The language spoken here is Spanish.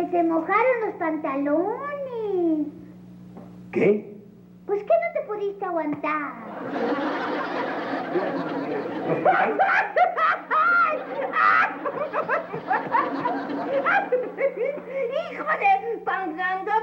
se mojaron los pantalones. ¿Qué? Pues que no te pudiste aguantar. ¡Hijo de Pangando!